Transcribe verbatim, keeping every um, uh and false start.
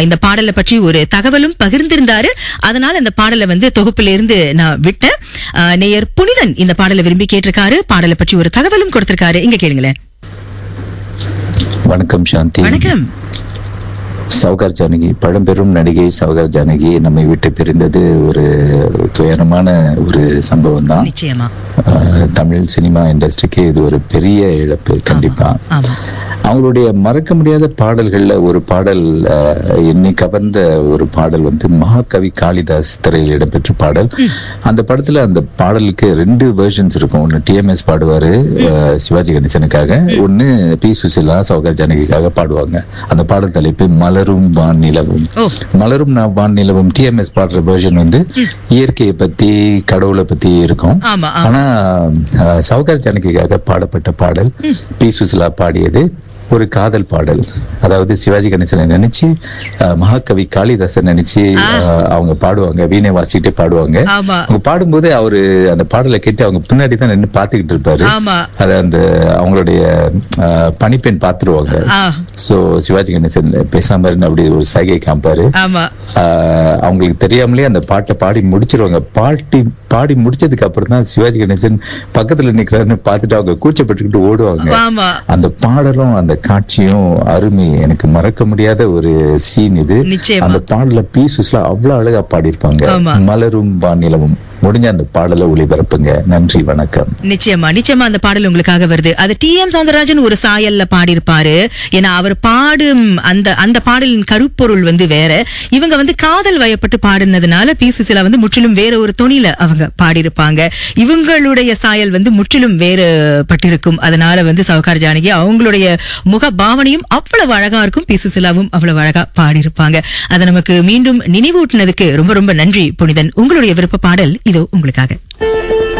இந்த பாடலை பற்றி ஒரு தகவலும் பகிர்ந்திருந்தாரு. அதனால இந்த பாடலை வந்து தொகுப்பில இருந்து நான் விட்டேன். நேயர் புனிதன் இந்த பாடலை விரும்பி கேட்டிருக்காரு. பாடலை பற்றி ஒரு தகவலும் கொடுத்திருக்காரு. இங்க கேளுங்களேன். வணக்கம் சாந்தி. வணக்கம். சௌகார் ஜானகி, பழம்பெரும் நடிகை சௌகார் ஜானகி நம்மை விட்டு பிரிந்தது ஒரு துயரமான ஒரு சம்பவம் தான். நிச்சயமா தமிழ் சினிமா இண்டஸ்ட்ரிக்கு இது ஒரு பெரிய இழப்பு. கண்டிப்பா அவங்களுடைய மறக்க முடியாத பாடல்கள்ல ஒரு பாடல், என்னை கவர்ந்த ஒரு பாடல் வந்து மகாகவி காளிதாஸ் திரையில் இடம்பெற்ற பாடல். அந்த படத்துல அந்த பாடலுக்கு ரெண்டு வெர்ஷன்ஸ் இருக்கும். ஒன்னு டிஎம்எஸ் பாடுவாரு சிவாஜி கணேசனுக்காக, ஒன்னு பி சுசிலா சௌகார் ஜானகிக்காக பாடுவாங்க. அந்த பாடல் தலைப்பு மலரும் வான் நிலவும். மலரும் வான் நிலவும் டிஎம்எஸ் பாடுற வெர்ஷன் வந்து இயற்கையை பத்தி கடவுளை பத்தி இருக்கும். ஆனா சௌகார் ஜானகிக்காக பாடப்பட்ட பாடல் பி சுசிலா பாடியது ஒரு காதல் பாடல். அதாவது சிவாஜி கணேசனை நினைச்சு மகாகவி காளிதாசன் நினைச்சு அவங்க பாடுவாங்க, வீணை வாசிக்கிட்டே பாடுவாங்க. அவங்க பாடும்போது அவரு அந்த பாடலை கேட்டு அவங்க பின்னாடி தான் நின்று பாத்துக்கிட்டு இருப்பாரு. அத அந்த அவங்களுடைய பணிப்பெண் பாத்துருவாங்க. சோ சிவாஜி கணேசன் பேசாம இருந்து அப்படி ஒரு சைகை காமிப்பாரு. அவங்களுக்கு தெரியாமலே அந்த பாட்டை பாடி முடிச்சிருவாங்க. பாட்டி பாடி முடிச்சதுக்கு அப்புறம் தான் சிவாஜி கணேசன் பக்கத்துல நிக்கிறாருன்னு பாத்துட்டு அவங்க கூச்சப்பட்டுக்கிட்டு ஓடுவாங்க. அந்த பாடலும் அந்த காட்சியும் அருமை, எனக்கு மறக்க முடியாத ஒரு சீன் இது. அந்த பாடல பி சுசிலா அவ்வளவு அழகா பாடியிருப்பாங்க. மலரும் வானிலவும். முடிஞ்ச அந்த பாடலை ஒளிபரப்புங்க. நன்றி, வணக்கம். நிச்சயமா நிச்சயமா அந்த பாடல் உங்களுக்காக வருது. அது டி எம் சௌந்தரராஜன் ஒரு சாயல்ல பாடியிருப்பாரு. ஏன்னா அவர் பாடும் அந்த அந்த பாடலின் கருப்பொருள் வந்து வேற. இவங்க வந்து காதல் வயப்பட்டு பாடினதுனால பி சுசிலா வந்து முற்றிலும் வேற ஒரு தொனில அவங்க பாடியிருப்பாங்க. இவங்களுடைய சாயல் வந்து முற்றிலும் வேறுபட்டிருக்கும். அதனால வந்து சௌகார் ஜானகி அவங்களுடைய முக பாவனையும் அவ்வளவு அழகா இருக்கும். பி சுசிலாவும் அவ்வளவு அழகா பாடியிருப்பாங்க. அதை நமக்கு மீண்டும் நினைவூட்டினதுக்கு ரொம்ப ரொம்ப நன்றி புனிதன். உங்களுடைய விருப்ப பாடல் இதோ உங்களுக்காக.